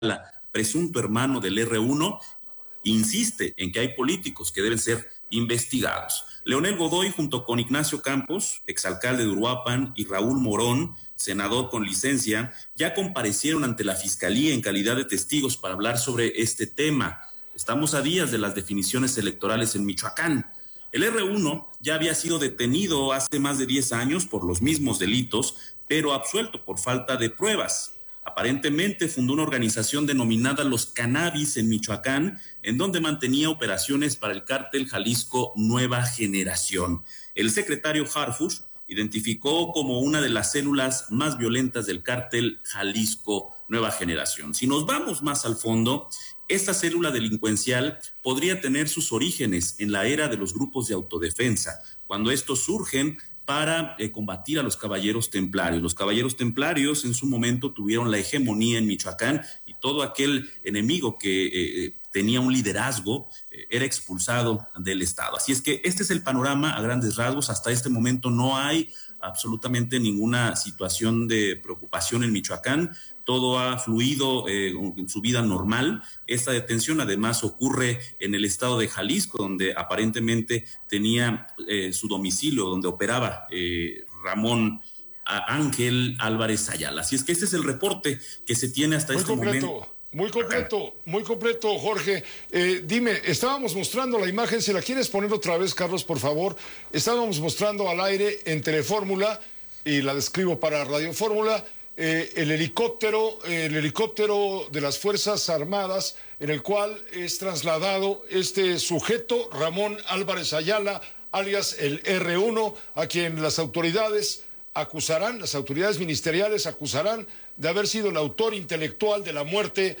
presunto hermano del R1, insiste en que hay políticos que deben ser investigados. Leonel Godoy, junto con Ignacio Campos, exalcalde de Uruapan, y Raúl Morón, senador con licencia, ya comparecieron ante la Fiscalía en calidad de testigos para hablar sobre este tema. Estamos a días de las definiciones electorales en Michoacán. El R1 ya había sido detenido hace más de 10 años por los mismos delitos, pero absuelto por falta de pruebas. Aparentemente fundó una organización denominada Los Cannabis en Michoacán, en donde mantenía operaciones para el cártel Jalisco Nueva Generación. El secretario Harfuch identificó como una de las células más violentas del cártel Jalisco Nueva Generación. Si nos vamos más al fondo, esta célula delincuencial podría tener sus orígenes en la era de los grupos de autodefensa, cuando estos surgen para combatir a los caballeros templarios. Los caballeros templarios en su momento tuvieron la hegemonía en Michoacán, y todo aquel enemigo que tenía un liderazgo era expulsado del estado. Así es que este es el panorama a grandes rasgos. Hasta este momento no hay absolutamente ninguna situación de preocupación en Michoacán. Todo ha fluido en su vida normal. Esta detención además ocurre en el estado de Jalisco, donde aparentemente tenía su domicilio, donde operaba Ramón Ángel Álvarez Ayala. Así es que este es el reporte que se tiene hasta este momento. Muy completo, Jorge. Dime, estábamos mostrando la imagen, si la quieres poner otra vez, Carlos, por favor. Estábamos mostrando al aire en Telefórmula, y la describo para Radio Fórmula, el helicóptero de las Fuerzas Armadas, en el cual es trasladado este sujeto, Ramón Álvarez Ayala, alias el R1, a quien las autoridades ministeriales acusarán de haber sido el autor intelectual de la muerte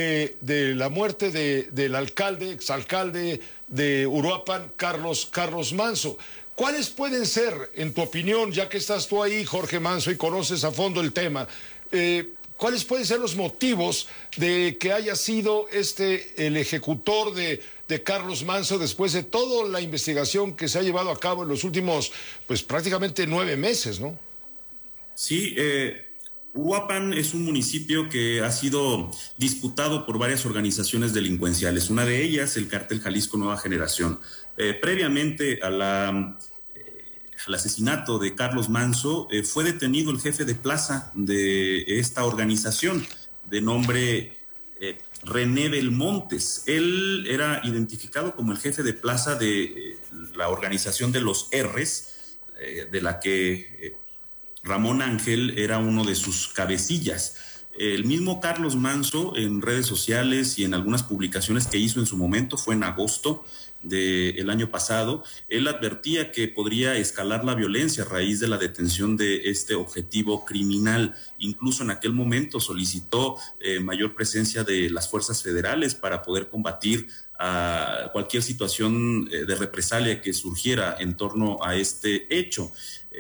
del exalcalde de Uruapan, Carlos Manso. ¿Cuáles pueden ser, en tu opinión, ya que estás tú ahí, Jorge Manso, y conoces a fondo el tema, cuáles pueden ser los motivos de que haya sido el ejecutor de Carlos Manso después de toda la investigación que se ha llevado a cabo en los últimos, pues prácticamente 9 meses, ¿no? Sí, Uruapan es un municipio que ha sido disputado por varias organizaciones delincuenciales, una de ellas el cártel Jalisco Nueva Generación. Previamente al asesinato de Carlos Manso, fue detenido el jefe de plaza de esta organización, de nombre René Belmontes. Él era identificado como el jefe de plaza de la organización de los R's, de la que Ramón Ángel era uno de sus cabecillas. El mismo Carlos Manso, en redes sociales y en algunas publicaciones que hizo en su momento, fue en agosto del año pasado, él advertía que podría escalar la violencia a raíz de la detención de este objetivo criminal. Incluso en aquel momento solicitó mayor presencia de las fuerzas federales para poder combatir a cualquier situación de represalia que surgiera en torno a este hecho.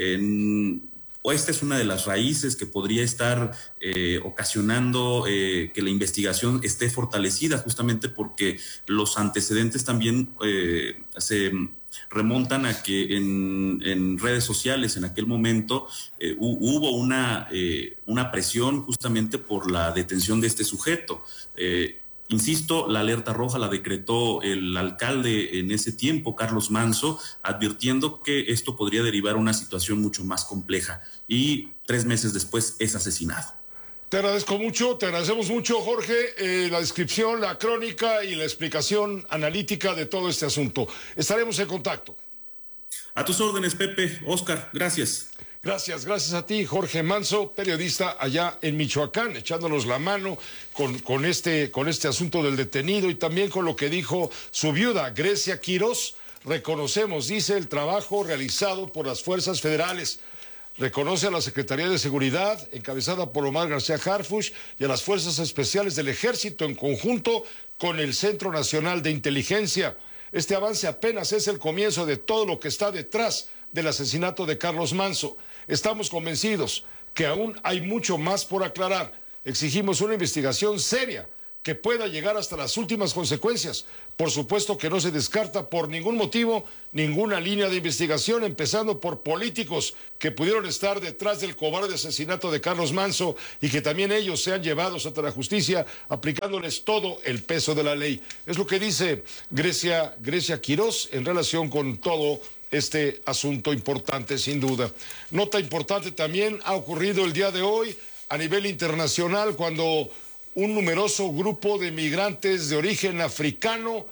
Esta es una de las raíces que podría estar ocasionando que la investigación esté fortalecida, justamente porque los antecedentes también se remontan a que en redes sociales en aquel momento hubo una presión justamente por la detención de este sujeto. Insisto, la alerta roja la decretó el alcalde en ese tiempo, Carlos Manso, advirtiendo que esto podría derivar a una situación mucho más compleja, y 3 meses después es asesinado. Te agradecemos mucho, Jorge, la descripción, la crónica y la explicación analítica de todo este asunto. Estaremos en contacto. A tus órdenes, Pepe, Oscar, gracias. Gracias a ti, Jorge Manso, periodista allá en Michoacán, echándonos la mano con este asunto del detenido, y también con lo que dijo su viuda, Grecia Quirós. Reconocemos, dice, el trabajo realizado por las fuerzas federales. Reconoce a la Secretaría de Seguridad, encabezada por Omar García Harfuch, y a las Fuerzas Especiales del Ejército en conjunto con el Centro Nacional de Inteligencia. Este avance apenas es el comienzo de todo lo que está detrás del asesinato de Carlos Manso. Estamos convencidos que aún hay mucho más por aclarar. Exigimos una investigación seria que pueda llegar hasta las últimas consecuencias. Por supuesto que no se descarta por ningún motivo ninguna línea de investigación, empezando por políticos que pudieron estar detrás del cobarde asesinato de Carlos Manso y que también ellos sean llevados ante la justicia aplicándoles todo el peso de la ley. Es lo que dice Grecia Quirós en relación con todo este asunto importante, sin duda. Nota importante también ha ocurrido el día de hoy a nivel internacional cuando un numeroso grupo de migrantes de origen africano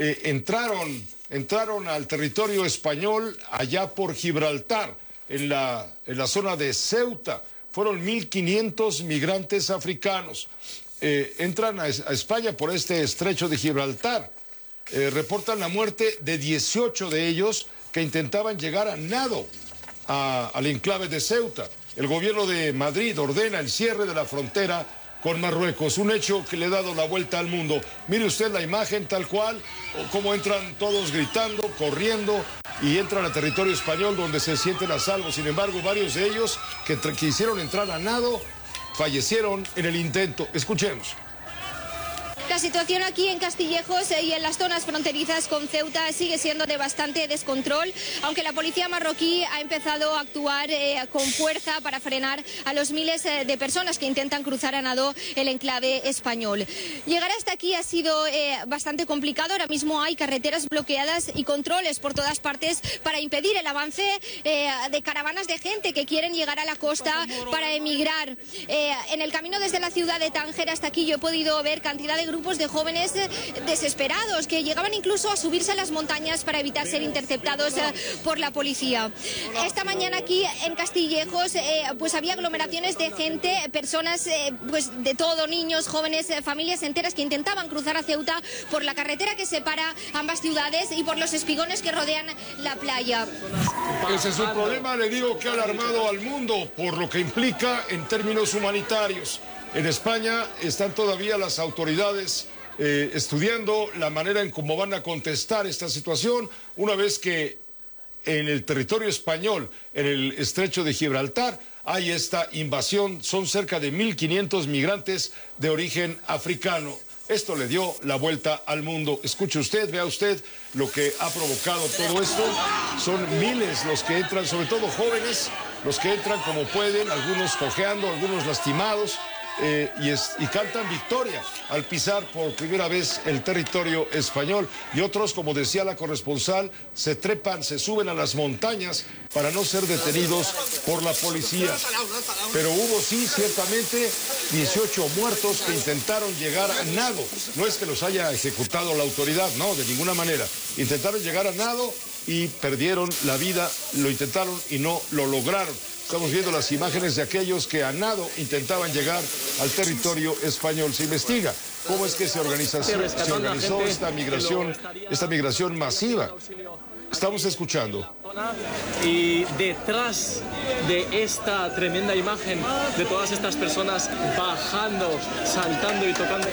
entraron al territorio español allá por Gibraltar, en la zona de Ceuta. Fueron 1.500 migrantes africanos. Entran a España por este estrecho de Gibraltar. Reportan la muerte de 18 de ellos que intentaban llegar a nado al enclave de Ceuta. El gobierno de Madrid ordena el cierre de la frontera con Marruecos, un hecho que le ha dado la vuelta al mundo. Mire usted la imagen tal cual, cómo entran todos gritando, corriendo y entran a territorio español donde se sienten a salvo. Sin embargo, varios de ellos que quisieron entrar a nado fallecieron en el intento. Escuchemos. La situación aquí en Castillejos y en las zonas fronterizas con Ceuta sigue siendo de bastante descontrol, aunque la policía marroquí ha empezado a actuar con fuerza para frenar a los miles de personas que intentan cruzar a nado el enclave español. Llegar hasta aquí ha sido bastante complicado. Ahora mismo hay carreteras bloqueadas y controles por todas partes para impedir el avance de caravanas de gente que quieren llegar a la costa para emigrar. En el camino desde la ciudad de Tánger hasta aquí yo he podido ver cantidad de grupos de jóvenes desesperados que llegaban incluso a subirse a las montañas para evitar ser interceptados por la policía. Esta mañana aquí en Castillejos pues había aglomeraciones de gente, personas pues de todo, niños, jóvenes, familias enteras que intentaban cruzar a Ceuta por la carretera que separa ambas ciudades y por los espigones que rodean la playa. Ese es un problema, le digo, que ha alarmado al mundo por lo que implica en términos humanitarios. En España están todavía las autoridades estudiando la manera en cómo van a contestar esta situación, una vez que en el territorio español, en el estrecho de Gibraltar, hay esta invasión. Son cerca de 1.500 migrantes de origen africano. Esto le dio la vuelta al mundo. Escuche usted, vea usted lo que ha provocado todo esto. Son miles los que entran, sobre todo jóvenes, los que entran como pueden, algunos cojeando, algunos lastimados. Y cantan victoria al pisar por primera vez el territorio español, y otros, como decía la corresponsal, se trepan, se suben a las montañas para no ser detenidos por la policía. Pero hubo, sí, ciertamente 18 muertos que intentaron llegar a nado. No es que los haya ejecutado la autoridad, no, de ninguna manera. Intentaron llegar a nado y perdieron la vida, lo intentaron y no lo lograron. Estamos viendo las imágenes de aquellos que a nado intentaban llegar al territorio español. Se investiga cómo es que se organizó esta migración masiva. Estamos escuchando. Y detrás de esta tremenda imagen de todas estas personas bajando, saltando y tocando.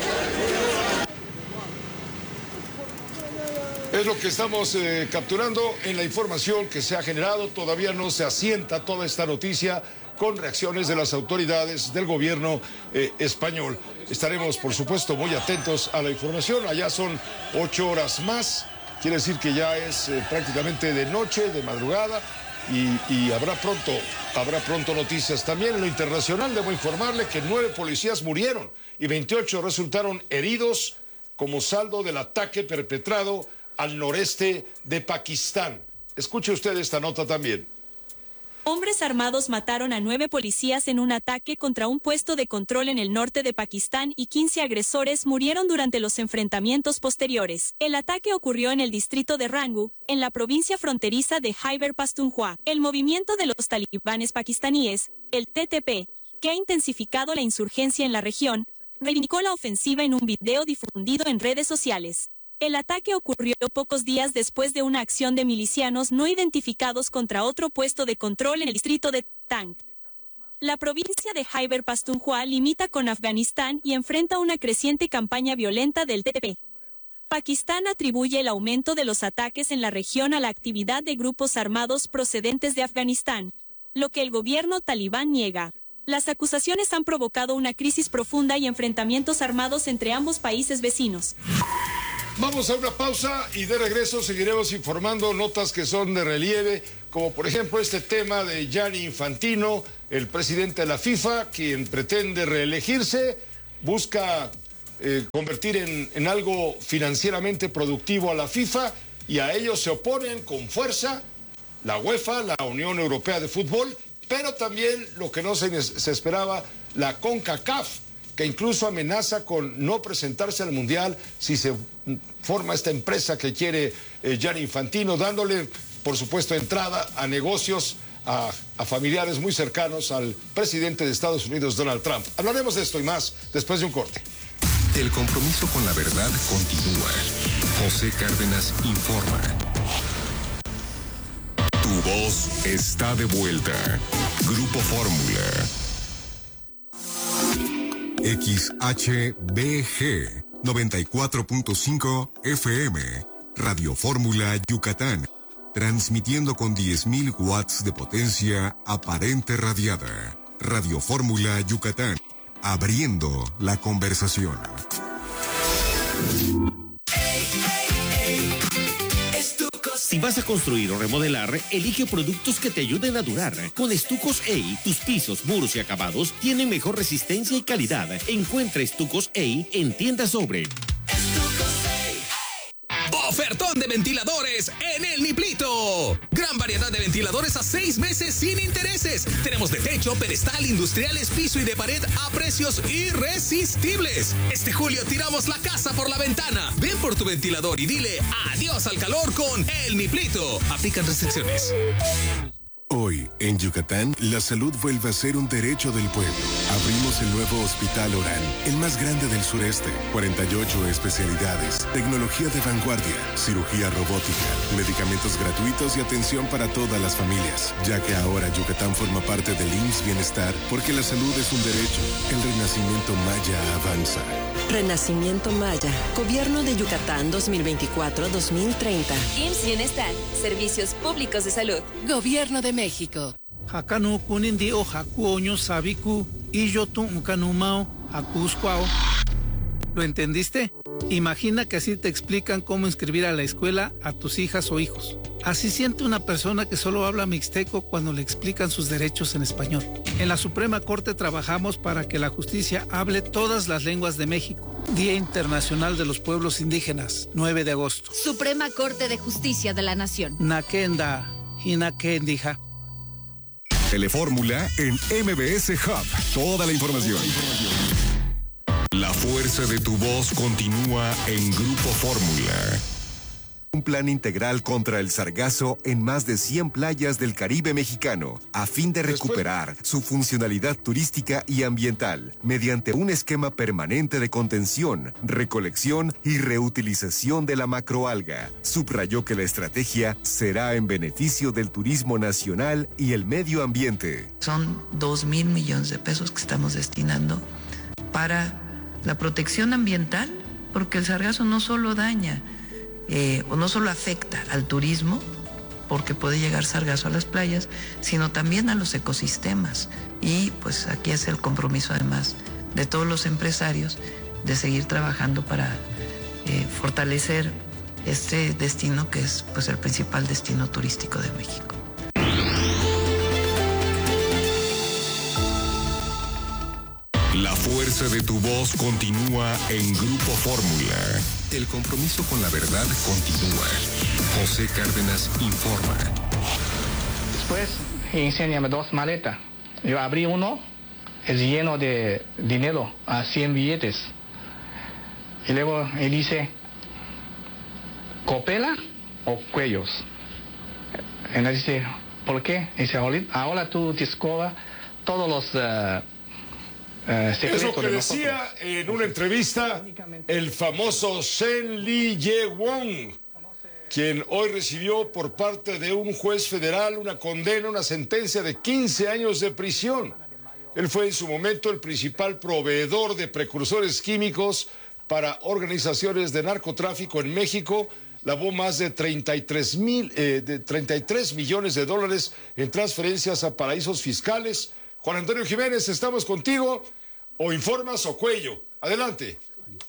Es lo que estamos capturando en la información que se ha generado. Todavía no se asienta toda esta noticia con reacciones de las autoridades del gobierno español. Estaremos, por supuesto, muy atentos a la información. Allá son 8 horas más. Quiere decir que ya es prácticamente de noche, de madrugada, y habrá pronto noticias. También en lo internacional debo informarle que 9 policías murieron y 28 resultaron heridos como saldo del ataque perpetrado al noreste de Pakistán. Escuche usted esta nota también. Hombres armados mataron a 9 policías en un ataque contra un puesto de control en el norte de Pakistán y 15 agresores murieron durante los enfrentamientos posteriores. El ataque ocurrió en el distrito de Rangu, en la provincia fronteriza de Khyber Pakhtunkhwa. El movimiento de los talibanes pakistaníes, el TTP, que ha intensificado la insurgencia en la región, reivindicó la ofensiva en un video difundido en redes sociales. El ataque ocurrió pocos días después de una acción de milicianos no identificados contra otro puesto de control en el distrito de Tang. La provincia de Khyber Pakhtunkhwa limita con Afganistán y enfrenta una creciente campaña violenta del TTP. Pakistán atribuye el aumento de los ataques en la región a la actividad de grupos armados procedentes de Afganistán, lo que el gobierno talibán niega. Las acusaciones han provocado una crisis profunda y enfrentamientos armados entre ambos países vecinos. Vamos a una pausa y de regreso seguiremos informando notas que son de relieve, como por ejemplo este tema de Gianni Infantino, el presidente de la FIFA, quien pretende reelegirse, busca convertir en algo financieramente productivo a la FIFA, y a ellos se oponen con fuerza la UEFA, la Unión Europea de Fútbol, pero también lo que no se esperaba, la CONCACAF, que incluso amenaza con no presentarse al Mundial si se forma esta empresa que quiere Gianni Infantino, dándole, por supuesto, entrada a negocios, a familiares muy cercanos al presidente de Estados Unidos, Donald Trump. Hablaremos de esto y más después de un corte. El compromiso con la verdad continúa. José Cárdenas informa. Tu voz está de vuelta. Grupo Fórmula. XHBG 94.5 FM, Radio Fórmula Yucatán, transmitiendo con 10.000 watts de potencia aparente radiada. Radio Fórmula Yucatán, abriendo la conversación. Si vas a construir o remodelar, elige productos que te ayuden a durar. Con Estucos EI, tus pisos, muros y acabados tienen mejor resistencia y calidad. Encuentra Estucos EI en tiendas Sobre. Ofertón de ventiladores en El Niplito. Gran variedad de ventiladores a 6 meses sin intereses. Tenemos de techo, pedestal, industriales, piso y de pared a precios irresistibles. Este julio tiramos la casa por la ventana. Ven por tu ventilador y dile adiós al calor con El Niplito. Aplican restricciones. Hoy, en Yucatán, la salud vuelve a ser un derecho del pueblo. Abrimos el nuevo Hospital Orán, el más grande del sureste. 48 especialidades, tecnología de vanguardia, cirugía robótica, medicamentos gratuitos y atención para todas las familias. Ya que ahora Yucatán forma parte del IMSS Bienestar, porque la salud es un derecho. El renacimiento maya avanza. Renacimiento Maya, Gobierno de Yucatán 2024-2030. IMSS Bienestar, Servicios Públicos de Salud. Gobierno de México. Hakanu kunindi o hakuoño sabiku y yo tu unkanumao hakuscuao. ¿Lo entendiste? Imagina que así te explican cómo inscribir a la escuela a tus hijas o hijos. Así siente una persona que solo habla mixteco cuando le explican sus derechos en español. En la Suprema Corte trabajamos para que la justicia hable todas las lenguas de México. Día Internacional de los Pueblos Indígenas, 9 de agosto. Suprema Corte de Justicia de la Nación. Nakenda, Hinakendija. Telefórmula en MBS Hub. Toda la información. La fuerza de tu voz continúa en Grupo Fórmula. Un plan integral contra el sargazo en más de 100 playas del Caribe mexicano, a fin de recuperar su funcionalidad turística y ambiental, mediante un esquema permanente de contención, recolección y reutilización de la macroalga. Subrayó que la estrategia será en beneficio del turismo nacional y el medio ambiente. Son 2,000 millones de pesos que estamos destinando para la protección ambiental, porque el sargazo no solo daña o no solo afecta al turismo, porque puede llegar sargazo a las playas, sino también a los ecosistemas. Y pues aquí es el compromiso además de todos los empresarios de seguir trabajando para fortalecer este destino que es pues el principal destino turístico de México. La fuerza de tu voz continúa en Grupo Fórmula. El compromiso con la verdad continúa. José Cárdenas informa. Después, enséñame 2 maletas. Yo abrí uno, es lleno de dinero, a 100 billetes. Y luego él dice, ¿copela o cuellos? Y él dice, ¿por qué? Y dice, ahora tú descubres todos los... es lo que decía en una entrevista el famoso Shen Li Ye-won, quien hoy recibió por parte de un juez federal una condena, una sentencia de 15 años de prisión. Él fue en su momento el principal proveedor de precursores químicos para organizaciones de narcotráfico en México. Lavó más de 33 millones de dólares en transferencias a paraísos fiscales, Juan Antonio Jiménez, estamos contigo. O informas o cuello. Adelante.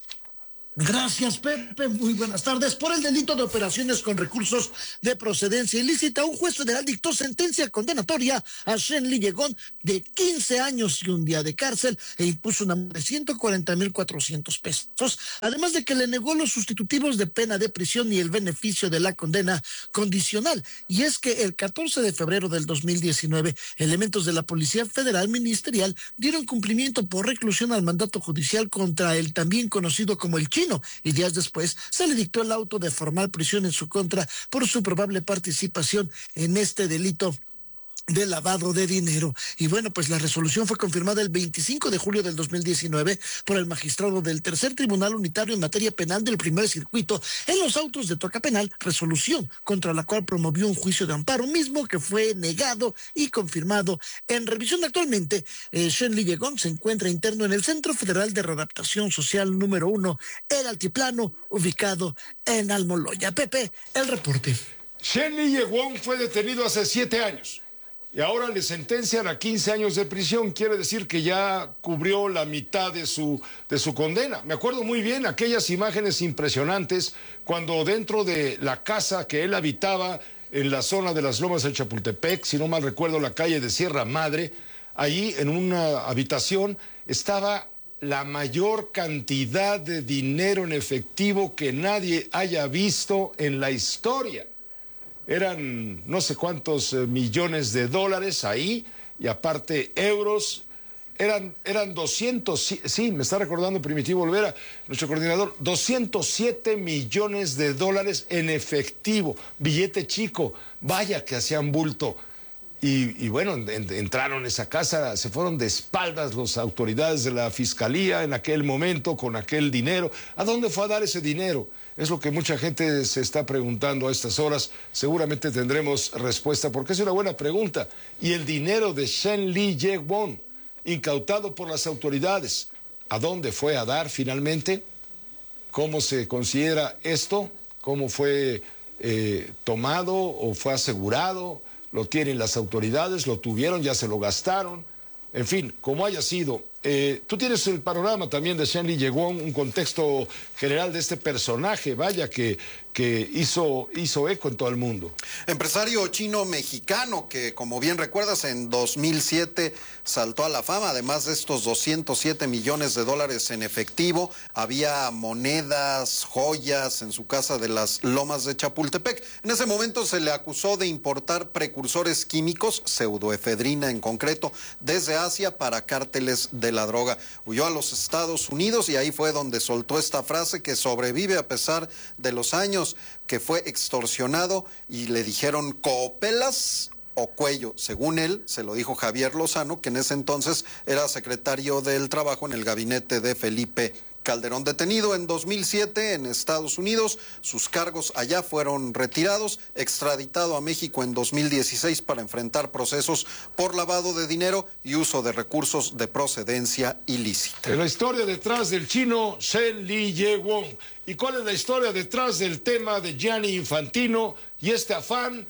Gracias, Pepe. Muy buenas tardes. Por el delito de operaciones con recursos de procedencia ilícita, un juez federal dictó sentencia condenatoria a Shen Li Yegon de 15 años y un día de cárcel e impuso una multa de 140,400 pesos, además de que le negó los sustitutivos de pena de prisión y el beneficio de la condena condicional. Y es que el 14 de febrero del 2019, elementos de la Policía Federal Ministerial dieron cumplimiento por reclusión al mandato judicial contra el también conocido como el Chino, y días después se le dictó el auto de formal prisión en su contra por su probable participación en este delito de lavado de dinero. Y bueno, pues la resolución fue confirmada el 25 de julio del 2019 por el magistrado del Tercer Tribunal Unitario en materia penal del Primer Circuito en los autos de toca penal, resolución contra la cual promovió un juicio de amparo mismo que fue negado y confirmado en revisión. Actualmente, Shen Li Yegon se encuentra interno en el Centro Federal de Readaptación Social número 1, El Altiplano, ubicado en Almoloya. Pepe, el reporte. Shen Li Yegon fue detenido hace 7 años. Y ahora le sentencian a 15 años de prisión. Quiere decir que ya cubrió la mitad de su condena. Me acuerdo muy bien aquellas imágenes impresionantes cuando dentro de la casa que él habitaba en la zona de las Lomas de Chapultepec, si no mal recuerdo la calle de Sierra Madre, allí en una habitación estaba la mayor cantidad de dinero en efectivo que nadie haya visto en la historia. Eran no sé cuántos millones de dólares ahí, y aparte euros, eran 200, sí, me está recordando Primitivo Olvera, nuestro coordinador, 207 millones de dólares en efectivo, billete chico, vaya que hacían bulto. Y bueno, entraron a esa casa, se fueron de espaldas las autoridades de la fiscalía en aquel momento con aquel dinero. ¿A dónde fue a dar ese dinero? Es lo que mucha gente se está preguntando a estas horas. Seguramente tendremos respuesta porque es una buena pregunta. Y el dinero de Shen Li Yegon, incautado por las autoridades, ¿a dónde fue a dar finalmente? ¿Cómo se considera esto? ¿Cómo fue tomado o fue asegurado? Lo tienen las autoridades, lo tuvieron, ya se lo gastaron. En fin, como haya sido. Tú tienes el panorama también de Shen Li Yegon, un contexto general de este personaje, vaya, que hizo eco en todo el mundo. Empresario chino-mexicano que, como bien recuerdas, en 2007 saltó a la fama. Además de estos 207 millones de dólares en efectivo, había monedas, joyas en su casa de las Lomas de Chapultepec. En ese momento se le acusó de importar precursores químicos, pseudoefedrina en concreto, desde Asia para cárteles de la droga. Huyó a los Estados Unidos y ahí fue donde soltó esta frase que sobrevive a pesar de los años, que fue extorsionado y le dijeron copelas o cuello. Según él, se lo dijo Javier Lozano, que en ese entonces era secretario del Trabajo en el gabinete de Felipe Calderón. Detenido en 2007 en Estados Unidos, sus cargos allá fueron retirados, extraditado a México en 2016 para enfrentar procesos por lavado de dinero y uso de recursos de procedencia ilícita. La historia detrás del chino Shen Li Yegon. ¿Y cuál es la historia detrás del tema de Gianni Infantino y este afán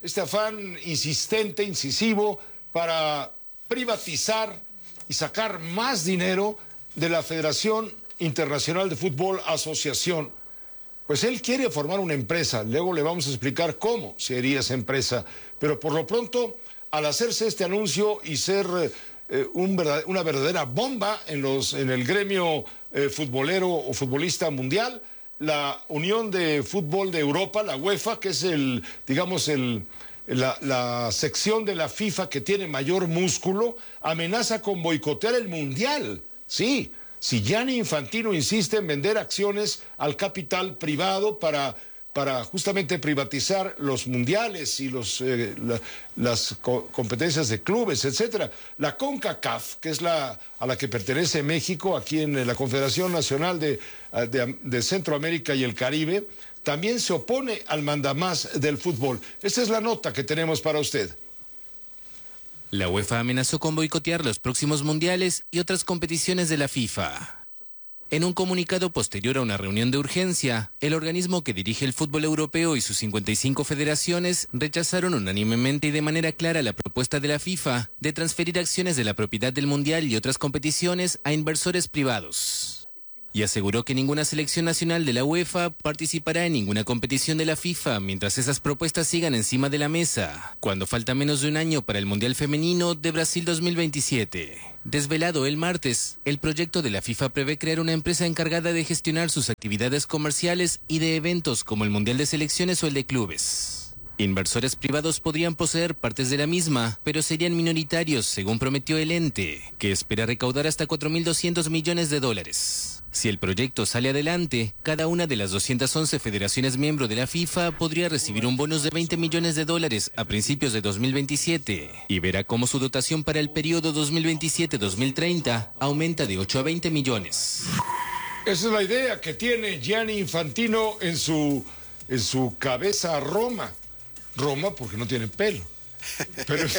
insistente, incisivo, para privatizar y sacar más dinero de la Federación Internacional de Fútbol Asociación? Pues él quiere formar una empresa, luego le vamos a explicar cómo sería esa empresa, pero por lo pronto, al hacerse este anuncio y ser una verdadera bomba en el gremio futbolero o futbolista mundial, la Unión de Fútbol de Europa, la UEFA, que es la sección de la FIFA que tiene mayor músculo, amenaza con boicotear el Mundial. Sí, si Gianni Infantino insiste en vender acciones al capital privado para justamente privatizar los mundiales y las competencias de clubes, etcétera. La CONCACAF, que es a la que pertenece México, aquí en la Confederación Nacional de Centroamérica y el Caribe, también se opone al mandamás del fútbol. Esta es la nota que tenemos para usted. La UEFA amenazó con boicotear los próximos mundiales y otras competiciones de la FIFA. En un comunicado posterior a una reunión de urgencia, el organismo que dirige el fútbol europeo y sus 55 federaciones rechazaron unánimemente y de manera clara la propuesta de la FIFA de transferir acciones de la propiedad del Mundial y otras competiciones a inversores privados. Y aseguró que ninguna selección nacional de la UEFA participará en ninguna competición de la FIFA mientras esas propuestas sigan encima de la mesa, cuando falta menos de un año para el Mundial Femenino de Brasil 2027. Desvelado el martes, el proyecto de la FIFA prevé crear una empresa encargada de gestionar sus actividades comerciales y de eventos como el Mundial de Selecciones o el de Clubes. Inversores privados podrían poseer partes de la misma, pero serían minoritarios, según prometió el ente, que espera recaudar hasta $4.200 millones. Si el proyecto sale adelante, cada una de las 211 federaciones miembro de la FIFA podría recibir un bonus de $20 millones a principios de 2027 y verá cómo su dotación para el periodo 2027-2030 aumenta de 8 a 20 millones. Esa es la idea que tiene Gianni Infantino en su cabeza Roma. Roma porque no tiene pelo. Pero en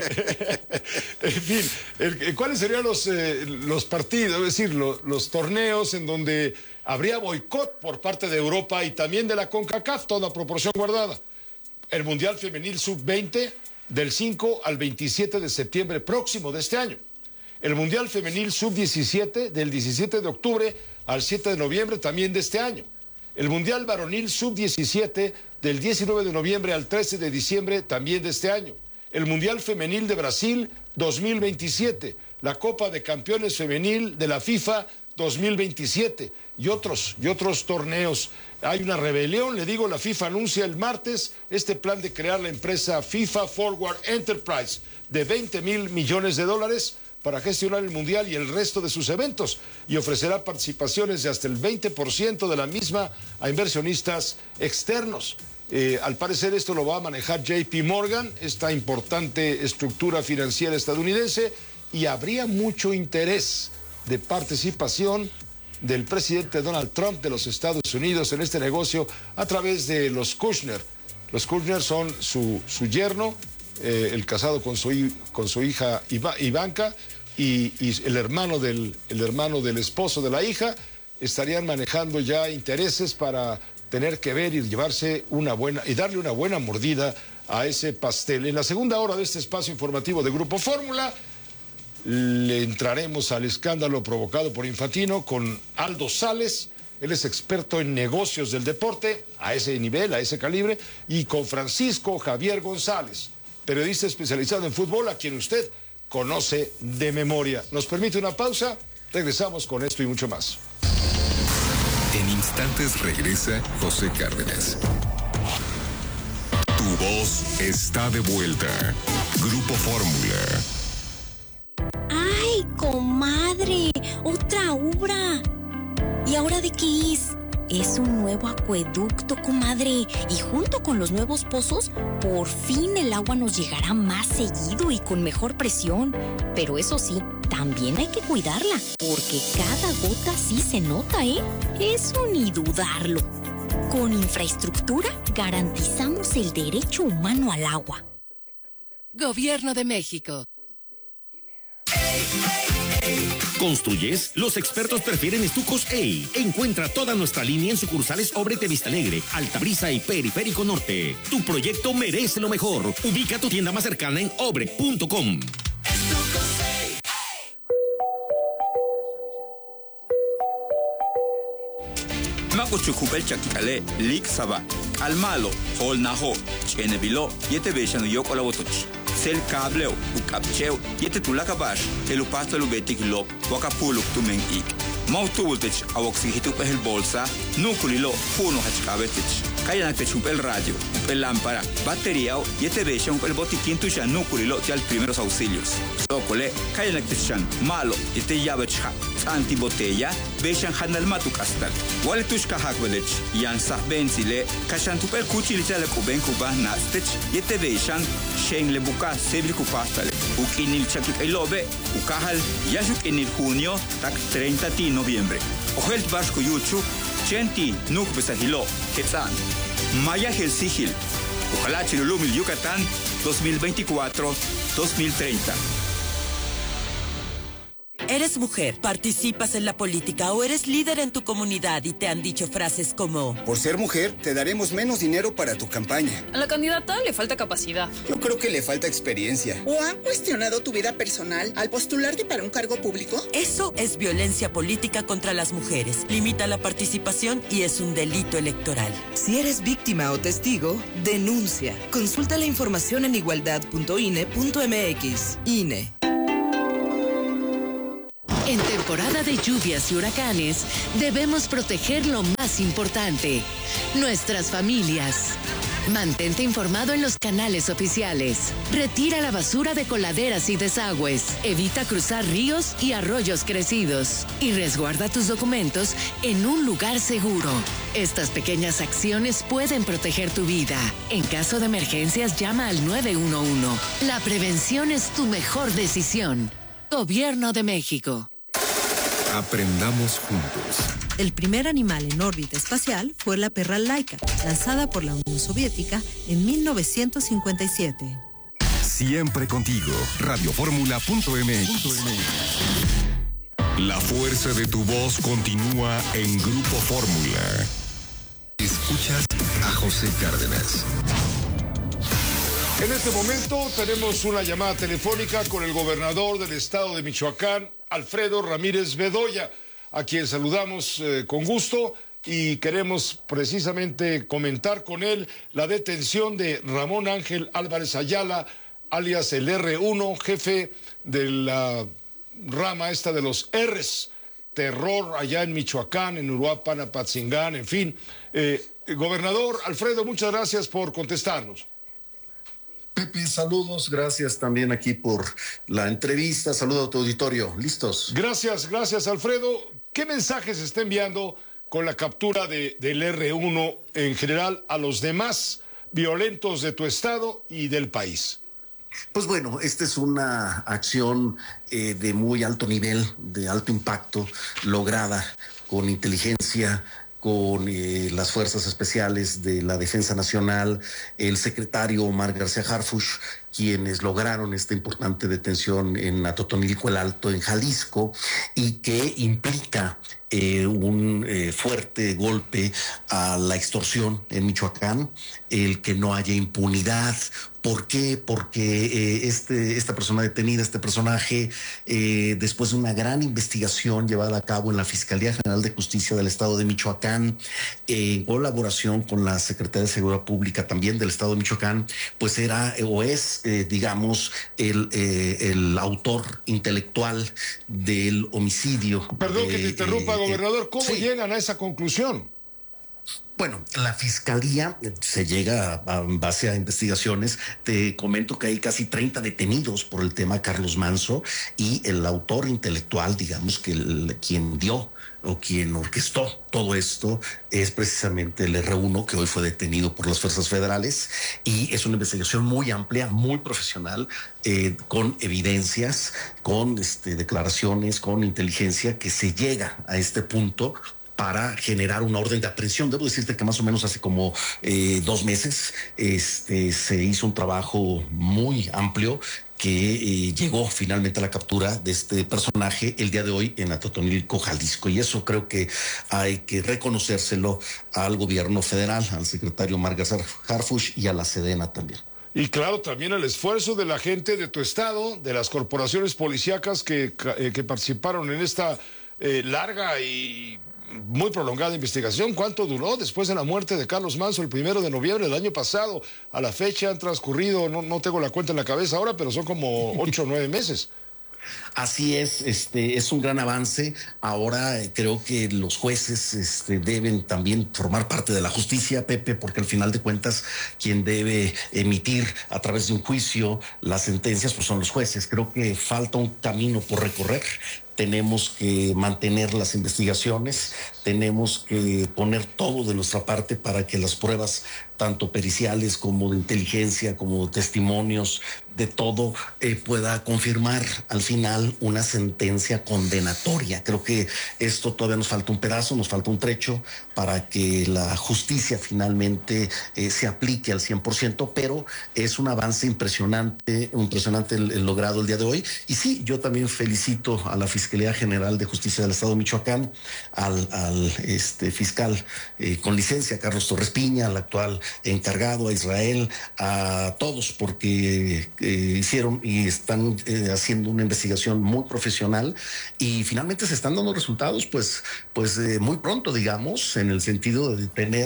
fin, ¿cuáles serían los partidos, es decir, los torneos en donde habría boicot por parte de Europa y también de la CONCACAF, toda proporción guardada? El Mundial Femenil Sub-20 del 5 al 27 de septiembre próximo de este año. El Mundial Femenil Sub-17 del 17 de octubre al 7 de noviembre también de este año. El Mundial Varonil Sub-17 del 19 de noviembre al 13 de diciembre también de este año. El Mundial Femenil de Brasil 2027. La Copa de Campeones Femenil de la FIFA 2027 y otros torneos. Hay una rebelión, le digo, la FIFA anuncia el martes este plan de crear la empresa FIFA Forward Enterprise de $20.000 millones para gestionar el Mundial y el resto de sus eventos y ofrecerá participaciones de hasta el 20% de la misma a inversionistas externos. Al parecer esto lo va a manejar JP Morgan, esta importante estructura financiera estadounidense, y habría mucho interés de participación del presidente Donald Trump de los Estados Unidos en este negocio a través de los Kushner. Los Kushner son su yerno, el casado con su hija Ivanka, y el hermano del esposo de la hija. Estarían manejando ya intereses para tener que ver y darle una buena mordida a ese pastel. En la segunda hora de este espacio informativo de Grupo Fórmula le entraremos al escándalo provocado por Infantino con Aldo Sales. Él es experto en negocios del deporte a ese nivel, a ese calibre, y con Francisco Javier González, periodista especializado en fútbol, a quien usted conoce de memoria. Nos permite una pausa, regresamos con esto y mucho más. En instantes regresa José Cárdenas. Tu voz está de vuelta. Grupo Fórmula. ¡Ay, comadre! ¡Otra obra! ¿Y ahora de qué es? Es un nuevo acueducto, comadre. Y junto con los nuevos pozos, por fin el agua nos llegará más seguido y con mejor presión. Pero eso sí, también hay que cuidarla, porque cada gota sí se nota, ¿eh? Eso ni dudarlo. Con infraestructura garantizamos el derecho humano al agua. Gobierno de México. ¿Construyes? Los expertos prefieren Estucos EI. Encuentra toda nuestra línea en sucursales Obrete Vista Alegre, Altabrisa y Periférico Norte. Tu proyecto merece lo mejor. Ubica tu tienda más cercana en obre.com. Makuchukubel chakikale, lik saba, almalo, hol naho, chenebilo, yete beshano yok olawotoch. Sel cableo, ukapcheo, yete tulakabash, telupasto lubetikilo, wakapuluk tumeng ik. Mautultech, awoxihitup el bolsa, nukulilo, puno hachkabetech. Kayanakech el radio, el lámpara, batería, yete beshan el botiquín tushan nukulilo, ya el primeros auxilios. Sokole, kayanakechan, malo, yete yabecha, antibotella, beshan hanal matukastal. Waletushka hakvelech, yansa benzile, kashantupel kuchilichale kuben kuban nastech, yete beshan, shen le buka sebriku pastale. Ukinil chakip elobe, ukahal, yashuk en el junio, tak 30 de noviembre. Ojelt Vasco Yuchu, Chenti, Nuk Besahilo, Quetzán, Maya Helsigil, ojalá Chilulumil Yucatán, 2024-2030. Eres mujer, participas en la política o eres líder en tu comunidad y te han dicho frases como: por ser mujer, te daremos menos dinero para tu campaña. A la candidata le falta capacidad. Yo creo que le falta experiencia. ¿O han cuestionado tu vida personal al postularte para un cargo público? Eso es violencia política contra las mujeres. Limita la participación y es un delito electoral. Si eres víctima o testigo, denuncia. Consulta la información en igualdad.ine.mx. INE. En temporada de lluvias y huracanes, debemos proteger lo más importante, nuestras familias. Mantente informado en los canales oficiales. Retira la basura de coladeras y desagües. Evita cruzar ríos y arroyos crecidos. Y resguarda tus documentos en un lugar seguro. Estas pequeñas acciones pueden proteger tu vida. En caso de emergencias, llama al 911. La prevención es tu mejor decisión. Gobierno de México. Aprendamos juntos. El primer animal en órbita espacial fue la perra Laika, lanzada por la Unión Soviética en 1957. Siempre contigo. Radioformula.mx. La fuerza de tu voz continúa en Grupo Fórmula. Escuchas a José Cárdenas. En este momento tenemos una llamada telefónica con el gobernador del estado de Michoacán, Alfredo Ramírez Bedoya, a quien saludamos con gusto y queremos precisamente comentar con él la detención de Ramón Ángel Álvarez Ayala, alias el R1, jefe de la rama esta de los R's, terror allá en Michoacán, en Uruapan, Apatzingán, en fin. Gobernador Alfredo, muchas gracias por contestarnos. Pepe, saludos, gracias también aquí por la entrevista, saludo a tu auditorio, ¿listos? Gracias Alfredo. ¿Qué mensajes está enviando con la captura del R1 en general a los demás violentos de tu estado y del país? Pues bueno, esta es una acción de muy alto nivel, de alto impacto, lograda con inteligencia, con las fuerzas especiales de la Defensa Nacional, el secretario Omar García Harfuch, quienes lograron esta importante detención en Atotonilco el Alto, en Jalisco, y que implica un fuerte golpe a la extorsión en Michoacán, el que no haya impunidad. ¿Por qué? Porque esta persona detenida, este personaje, después de una gran investigación llevada a cabo en la Fiscalía General de Justicia del Estado de Michoacán, en colaboración con la Secretaría de Seguridad Pública también del Estado de Michoacán, pues era o es, digamos, el autor intelectual del homicidio. Perdón que te interrumpa, gobernador, ¿cómo llegan a esa conclusión? Bueno, la fiscalía se llega en base a investigaciones. Te comento que hay casi 30 detenidos por el tema Carlos Manso, y el autor intelectual, digamos que quien dio o quien orquestó todo esto es precisamente el R1, que hoy fue detenido por las fuerzas federales, y es una investigación muy amplia, muy profesional, con evidencias, con declaraciones, con inteligencia, que se llega a este punto para generar una orden de aprehensión. Debo decirte que más o menos hace como 2 meses se hizo un trabajo muy amplio que llegó finalmente a la captura de este personaje el día de hoy en Atotonilco, Jalisco. Y eso creo que hay que reconocérselo al gobierno federal, al secretario Omar García Harfuch y a la Sedena también. Y claro, también el esfuerzo de la gente de tu estado, de las corporaciones policíacas que participaron en esta larga y muy prolongada investigación. ¿Cuánto duró después de la muerte de Carlos Manso el 1 de noviembre del año pasado? A la fecha han transcurrido, no tengo la cuenta en la cabeza ahora, pero son como 8 o 9 meses. Así es un gran avance. Ahora creo que los jueces deben también formar parte de la justicia, Pepe, porque al final de cuentas quien debe emitir a través de un juicio las sentencias pues son los jueces. Creo que falta un camino por recorrer. Tenemos que mantener las investigaciones, tenemos que poner todo de nuestra parte para que las pruebas, tanto periciales como de inteligencia, como testimonios, de todo, pueda confirmar al final tal una sentencia condenatoria. Creo que esto todavía nos falta un pedazo, nos falta un trecho para que la justicia finalmente se aplique al 100%, pero es un avance impresionante el logrado el día de hoy. Y sí, yo también felicito a la Fiscalía General de Justicia del Estado de Michoacán, al fiscal con licencia, Carlos Torres Piña, al actual encargado, a Israel, a todos, porque hicieron y están haciendo una investigación muy profesional y finalmente se están dando resultados pues muy pronto, digamos, en el sentido de detener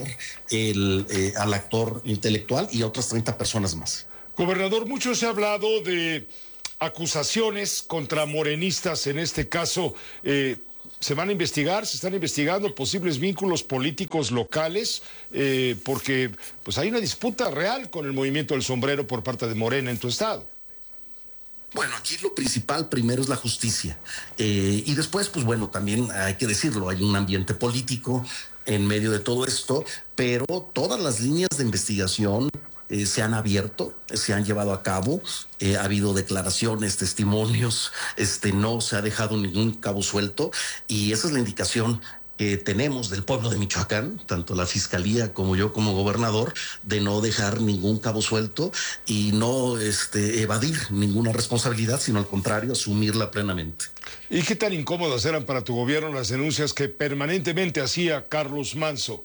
al actor intelectual y a otras 30 personas más. Gobernador, mucho se ha hablado de acusaciones contra morenistas, en este caso, se van a investigar, se están investigando posibles vínculos políticos locales, porque pues hay una disputa real con el movimiento del sombrero por parte de Morena en tu estado. Bueno, aquí lo principal primero es la justicia. Y después, pues bueno, también hay que decirlo, hay un ambiente político en medio de todo esto, pero todas las líneas de investigación se han abierto, se han llevado a cabo, ha habido declaraciones, testimonios, no se ha dejado ningún cabo suelto y esa es la indicación que tenemos del pueblo de Michoacán, tanto la Fiscalía como yo como gobernador, de no dejar ningún cabo suelto y no evadir ninguna responsabilidad, sino al contrario, asumirla plenamente. ¿Y qué tan incómodas eran para tu gobierno las denuncias que permanentemente hacía Carlos Manso?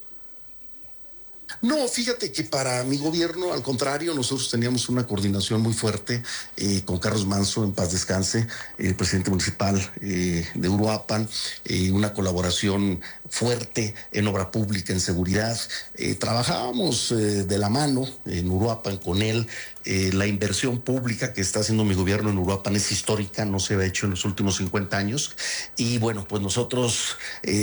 No, fíjate que para mi gobierno, al contrario, nosotros teníamos una coordinación muy fuerte con Carlos Manso, en paz descanse, el presidente municipal de Uruapan, una colaboración fuerte en obra pública, en seguridad. Trabajábamos de la mano en Uruapan con él. La inversión pública que está haciendo mi gobierno en Uruapan es histórica, no se había hecho en los últimos 50 años. Y bueno, pues nosotros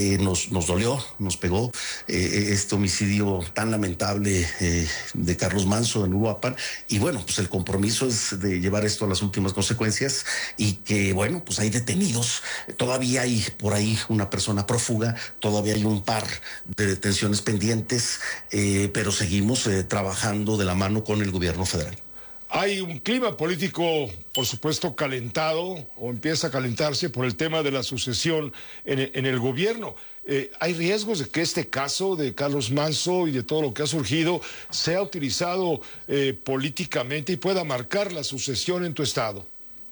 nos dolió, nos pegó este homicidio tan lamentable de Carlos Manso en Uruapan. Y bueno, pues el compromiso es de llevar esto a las últimas consecuencias y que, bueno, pues hay detenidos. Todavía hay por ahí una persona prófuga, todavía hay un par de detenciones pendientes, pero seguimos trabajando de la mano con el gobierno federal. Hay un clima político, por supuesto, calentado o empieza a calentarse por el tema de la sucesión en el gobierno. ¿Hay riesgos de que este caso de Carlos Manso y de todo lo que ha surgido sea utilizado políticamente y pueda marcar la sucesión en tu estado?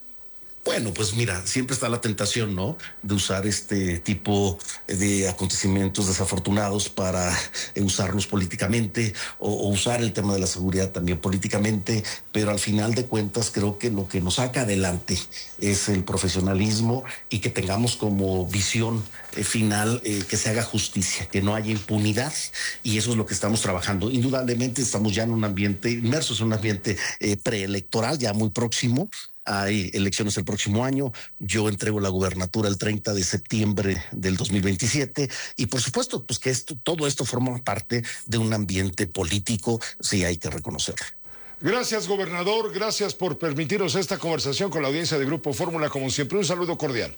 Bueno, pues mira, siempre está la tentación, ¿no?, de usar este tipo de acontecimientos desafortunados para usarlos políticamente o usar el tema de la seguridad también políticamente, pero al final de cuentas creo que lo que nos saca adelante es el profesionalismo y que tengamos como visión final que se haga justicia, que no haya impunidad, y eso es lo que estamos trabajando. Indudablemente estamos ya en un ambiente, inmersos en un ambiente preelectoral ya muy próximo. Hay elecciones el próximo año, yo entrego la gubernatura el 30 de septiembre del 2027 y por supuesto pues que todo esto forma parte de un ambiente político, sí hay que reconocerlo. Gracias, gobernador, gracias por permitirnos esta conversación con la audiencia de Grupo Fórmula, como siempre, un saludo cordial.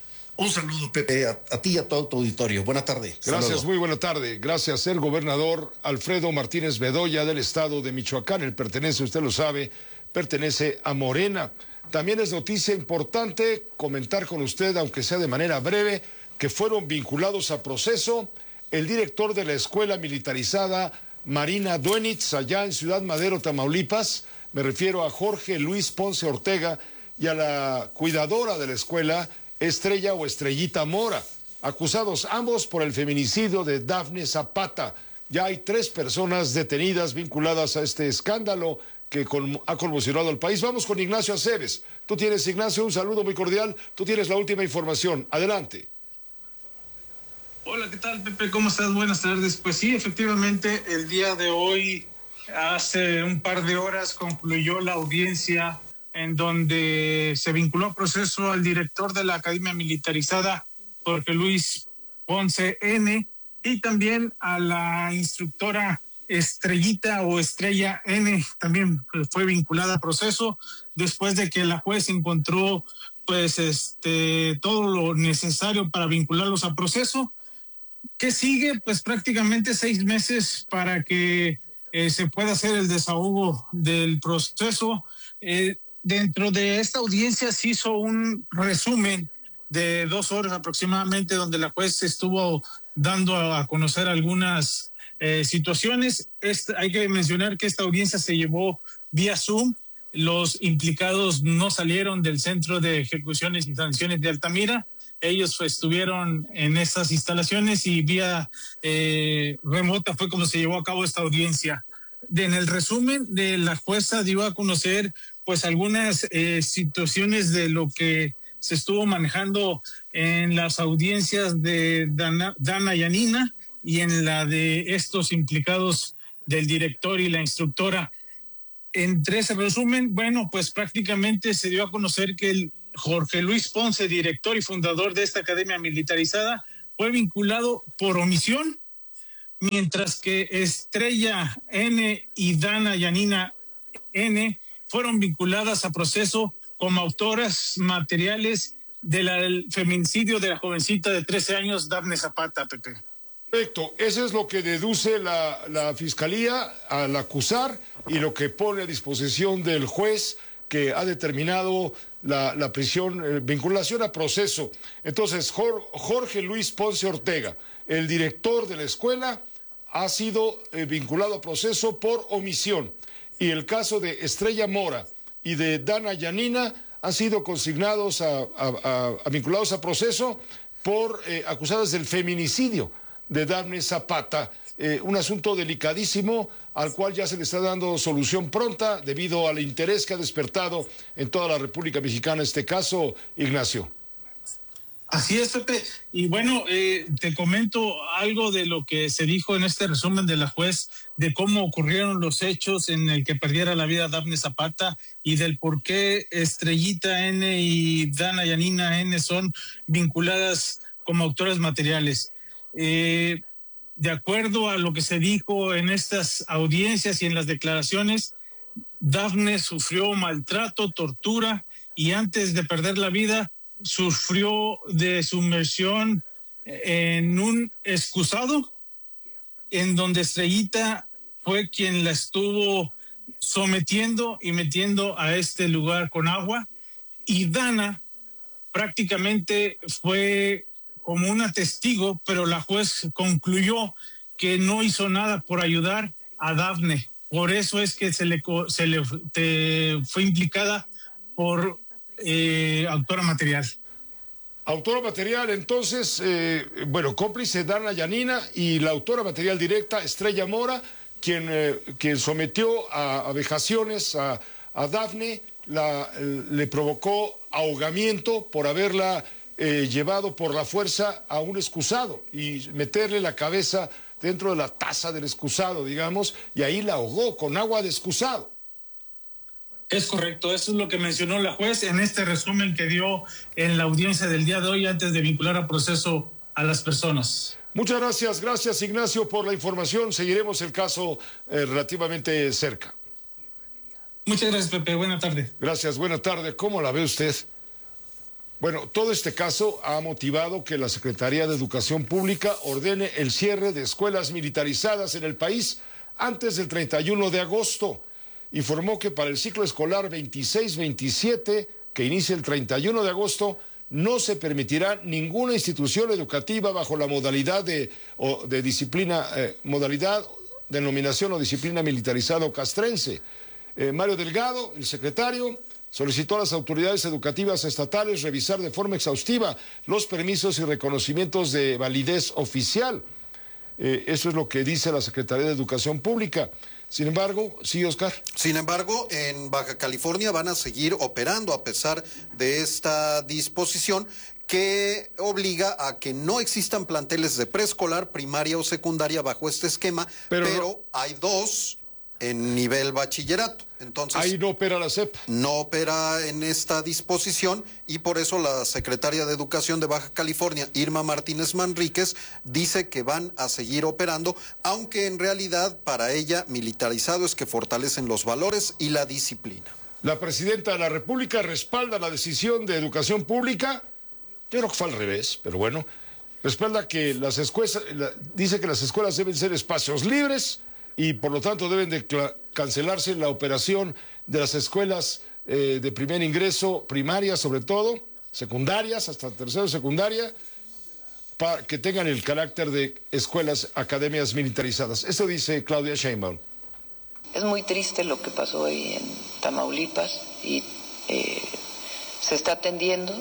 Un saludo, Pepe, a ti y a todo tu auditorio. Buena tarde. Gracias, Saludo. muy buena tarde. Gracias, el gobernador Alfredo Martínez Bedoya del estado de Michoacán. Él pertenece, usted lo sabe, pertenece a Morena. También es noticia importante comentar con usted, aunque sea de manera breve, que fueron vinculados a proceso el director de la escuela militarizada Marina Duenitz, allá en Ciudad Madero, Tamaulipas. Me refiero a Jorge Luis Ponce Ortega y a la cuidadora de la escuela, Estrella o Estrellita Mora, acusados ambos por el feminicidio de Dafne Zapata. Ya hay 3 personas detenidas vinculadas a este escándalo que ha conmocionado al país. Vamos con Ignacio Aceves. Tú tienes, Ignacio, un saludo muy cordial. Tú tienes la última información. Adelante. Hola, ¿qué tal, Pepe? ¿Cómo estás? Buenas tardes. Pues sí, efectivamente, el día de hoy, hace un par de horas, concluyó la audiencia en donde se vinculó a proceso al director de la Academia Militarizada, Jorge Luis Ponce N., y también a la instructora Estrellita o Estrella N, también fue vinculada a proceso después de que la juez encontró pues todo lo necesario para vincularlos a proceso. ¿Qué sigue? Pues prácticamente 6 meses para que se pueda hacer el desahogo del proceso. dentro de esta audiencia se hizo un resumen de 2 horas aproximadamente, donde la juez estuvo dando a conocer algunas situaciones. Hay que mencionar que esta audiencia se llevó vía Zoom. Los implicados no salieron del Centro de Ejecuciones y Sanciones de Altamira. Ellos estuvieron en estas instalaciones y vía remota fue como se llevó a cabo esta audiencia. En el resumen de la jueza dio a conocer pues algunas situaciones de lo que se estuvo manejando en las audiencias de Dana Yanina y en la de estos implicados del director y la instructora. Entre ese resumen, bueno, pues prácticamente se dio a conocer que el Jorge Luis Ponce, director y fundador de esta academia militarizada, fue vinculado por omisión, mientras que Estrella N y Dana Yanina N fueron vinculadas a proceso como autoras materiales del feminicidio de la jovencita de 13 años, Dafne Zapata, Pepe. Perfecto, eso es lo que deduce la Fiscalía al acusar y lo que pone a disposición del juez que ha determinado la prisión, vinculación a proceso. Entonces, Jorge Luis Ponce Ortega, el director de la escuela, ha sido vinculado a proceso por omisión. Y el caso de Estrella Mora y de Dana Yanina han sido consignados vinculados a proceso por acusadas del feminicidio de Dafne Zapata, un asunto delicadísimo al cual ya se le está dando solución pronta debido al interés que ha despertado en toda la República Mexicana este caso, Ignacio. Así es, Pepe. Y bueno, te comento algo de lo que se dijo en este resumen de la juez, de cómo ocurrieron los hechos en el que perdiera la vida Dafne Zapata y del por qué Estrellita N y Dana Yanina N son vinculadas como autoras materiales. De acuerdo a lo que se dijo en estas audiencias y en las declaraciones, Dafne sufrió maltrato, tortura y antes de perder la vida sufrió de sumersión en un excusado en donde Estrellita fue quien la estuvo sometiendo y metiendo a este lugar con agua, y Dana prácticamente fue como una testigo, pero la juez concluyó que no hizo nada por ayudar a Dafne. Por eso es que se le fue implicada por autora material. Autora material, entonces, cómplice Dana Yanina y la autora material directa, Estrella Mora, quien sometió a vejaciones a Dafne, le provocó ahogamiento por haberla llevado por la fuerza a un excusado y meterle la cabeza dentro de la taza del excusado, digamos, y ahí la ahogó con agua de excusado. Es correcto, eso es lo que mencionó la juez en este resumen que dio en la audiencia del día de hoy antes de vincular a proceso a las personas. Muchas gracias Ignacio por la información, seguiremos el caso relativamente cerca. Muchas gracias, Pepe, buena tarde. Gracias, buena tarde. ¿Cómo la ve usted? Bueno, todo este caso ha motivado que la Secretaría de Educación Pública ordene el cierre de escuelas militarizadas en el país antes del 31 de agosto. Informó que para el ciclo escolar 26-27, que inicia el 31 de agosto, no se permitirá ninguna institución educativa bajo la modalidad de disciplina, modalidad, denominación o disciplina militarizada o castrense. Mario Delgado, el secretario, solicitó a las autoridades educativas estatales revisar de forma exhaustiva los permisos y reconocimientos de validez oficial. Eso es lo que dice la Secretaría de Educación Pública. Sin embargo, sí, Oscar. Sin embargo, en Baja California van a seguir operando a pesar de esta disposición que obliga a que no existan planteles de preescolar, primaria o secundaria bajo este esquema, pero hay 2 en nivel bachillerato. Entonces, ahí no opera la SEP. No opera en esta disposición y por eso la secretaria de Educación de Baja California, Irma Martínez Manríquez, dice que van a seguir operando, aunque en realidad para ella militarizado es que fortalecen los valores y la disciplina. La presidenta de la República respalda la decisión de Educación Pública. Yo creo que fue al revés, pero bueno. Respalda que las escuelas, dice que las escuelas deben ser espacios libres y por lo tanto deben de cancelarse la operación de las escuelas de primer ingreso, primarias sobre todo, secundarias, hasta tercero de secundaria, para que tengan el carácter de escuelas, academias militarizadas. Eso dice Claudia Sheinbaum. Es muy triste lo que pasó ahí en Tamaulipas y se está atendiendo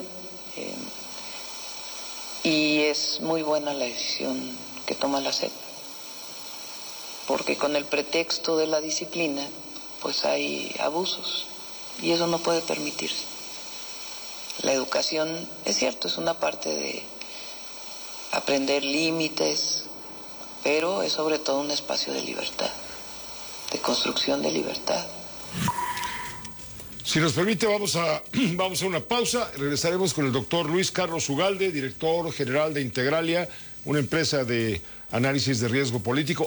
y es muy buena la decisión que toma la SEP, porque con el pretexto de la disciplina pues hay abusos y eso no puede permitirse. La educación, es cierto, es una parte de aprender límites, pero es sobre todo un espacio de libertad, de construcción de libertad. Si nos permite, vamos a una pausa. Regresaremos con el doctor Luis Carlos Ugalde, director general de Integralia, una empresa de análisis de riesgo político.